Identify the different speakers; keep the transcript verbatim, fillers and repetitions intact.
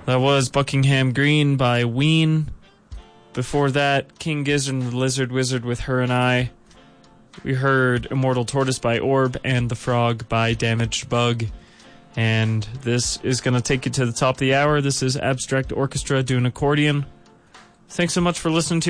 Speaker 1: That was Buckingham Green by Ween. Before that, King Gizzard and the Lizard Wizard with Her and I. We heard Immortal Tortoise by Orb and The Frog by Damaged Bug. And this is going to take you to the top of the hour. This is Abstract Orchestra doing accordion. Thanks so much for listening to